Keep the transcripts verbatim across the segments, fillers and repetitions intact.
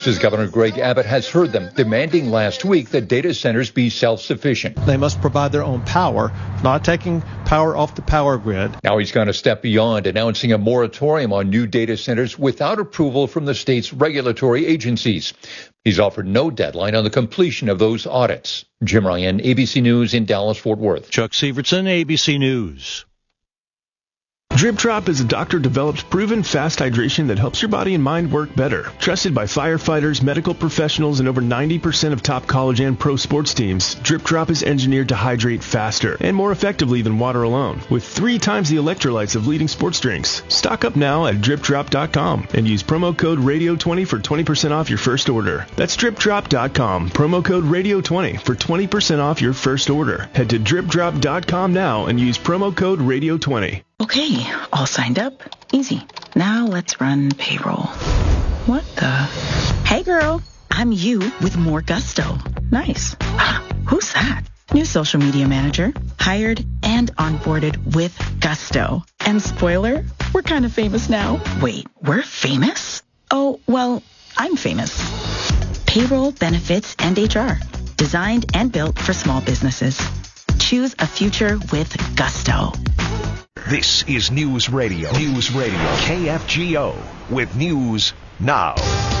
Says Governor Greg Abbott has heard them, demanding last week that data centers be self-sufficient. They must provide their own power, not taking power off the power grid. Now he's gone a step beyond, announcing a moratorium on new data centers without approval from the state's regulatory agencies. He's offered no deadline on the completion of those audits. Jim Ryan, A B C News in Dallas-Fort Worth. Chuck Severson, A B C News. Drip Drop is a doctor-developed, proven fast hydration that helps your body and mind work better. Trusted by firefighters, medical professionals, and over ninety percent of top college and pro sports teams, Drip Drop is engineered to hydrate faster and more effectively than water alone, with three times the electrolytes of leading sports drinks. Stock up now at drip drop dot com and use promo code radio twenty for twenty percent off your first order. That's drip drop dot com, promo code radio twenty for twenty percent off your first order. Head to drip drop dot com now and use promo code radio twenty. Okay, all signed up. Easy. Now let's run payroll. What the? Hey girl, I'm you with more gusto. Nice. Who's that? New social media manager. Hired and onboarded with gusto. And spoiler, we're kind of famous now. Wait, we're famous? Oh, well, I'm famous. Payroll, benefits, and H R. Designed and built for small businesses. Choose a future with gusto. This is News Radio. News Radio. K F G O with News Now.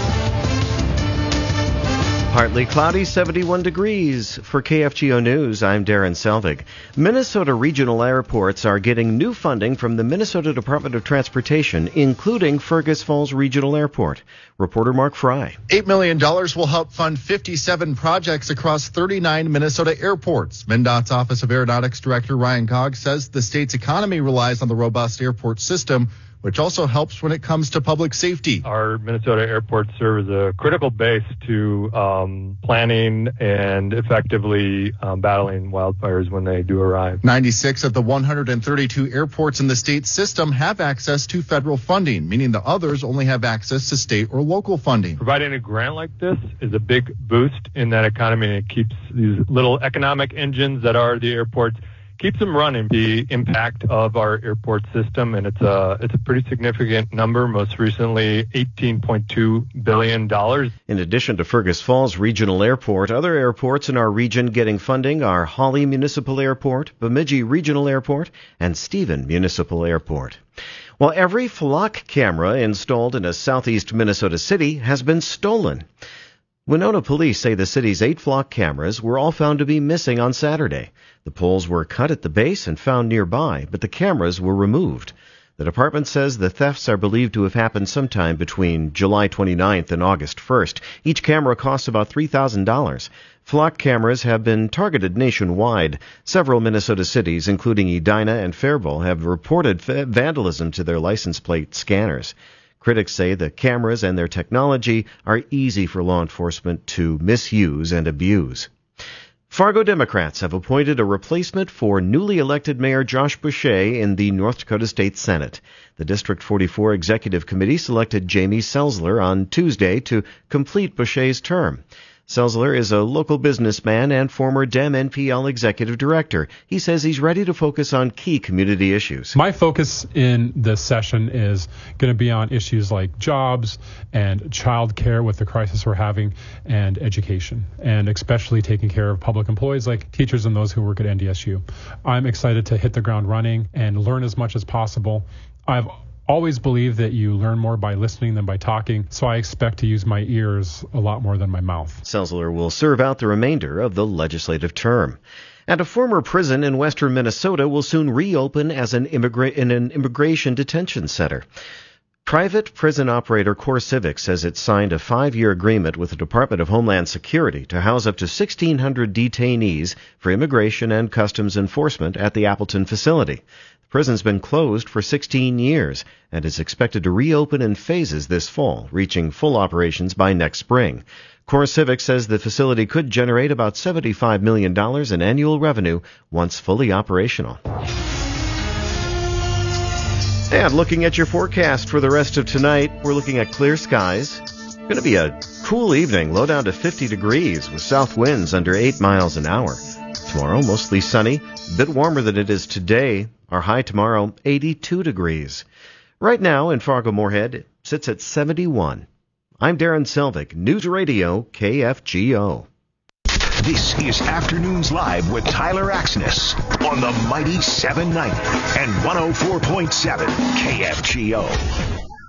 Partly cloudy, seventy-one degrees. For K F G O News, I'm Darren Selvig. Minnesota regional airports are getting new funding from the Minnesota Department of Transportation, including Fergus Falls Regional Airport. Reporter Mark Fry. eight million dollars will help fund fifty-seven projects across thirty-nine Minnesota airports. MnDOT's Office of Aeronautics Director Ryan Cogg says the state's economy relies on the robust airport system, which also helps when it comes to public safety. Our Minnesota airports serve as a critical base to um, planning and effectively um, battling wildfires when they do arrive. ninety-six of the one hundred thirty-two airports in the state system have access to federal funding, meaning the others only have access to state or local funding. Providing a grant like this is a big boost in that economy, and it keeps these little economic engines that are the airports, keeps them running. The impact of our airport system, and it's a it's a pretty significant number. Most recently, eighteen point two billion dollars. In addition to Fergus Falls Regional Airport, other airports in our region getting funding are Hawley Municipal Airport, Bemidji Regional Airport, and Stephen Municipal Airport. Well, every flock camera installed in a southeast Minnesota city has been stolen. Winona police say the city's eight flock cameras were all found to be missing on Saturday. The poles were cut at the base and found nearby, but the cameras were removed. The department says the thefts are believed to have happened sometime between July twenty-ninth and August first. Each camera costs about three thousand dollars. Flock cameras have been targeted nationwide. Several Minnesota cities, including Edina and Faribault, have reported vandalism to their license plate scanners. Critics say the cameras and their technology are easy for law enforcement to misuse and abuse. Fargo Democrats have appointed a replacement for newly elected Mayor Josh Boucher in the North Dakota State Senate. The District forty-four Executive Committee selected Jamie Selzler on Tuesday to complete Boucher's term. Selzler is a local businessman and former Dem N P L executive director. He says he's ready to focus on key community issues. My focus in this session is going to be on issues like jobs and child care with the crisis we're having, and education, and especially taking care of public employees like teachers and those who work at N D S U. I'm excited to hit the ground running and learn as much as possible. I've always believe that you learn more by listening than by talking, so I expect to use my ears a lot more than my mouth. Selzler will serve out the remainder of the legislative term. And a former prison in western Minnesota will soon reopen as an immigra- in an immigration detention center. Private prison operator CoreCivic says it signed a five-year agreement with the Department of Homeland Security to house up to sixteen hundred detainees for immigration and customs enforcement at the Appleton facility. The prison's been closed for sixteen years and is expected to reopen in phases this fall, reaching full operations by next spring. CoreCivic says the facility could generate about seventy-five million dollars in annual revenue once fully operational. And looking at your forecast for the rest of tonight, we're looking at clear skies. It's going to be a cool evening, low down to fifty degrees with south winds under eight miles an hour. Tomorrow, mostly sunny, a bit warmer than it is today. Our high tomorrow, eighty-two degrees. Right now in Fargo-Moorhead, it sits at seventy-one. I'm Darren Selvig, News Radio K F G O. This is Afternoons Live with Tyler Axness on the mighty seven ninety and one oh four point seven K F G O.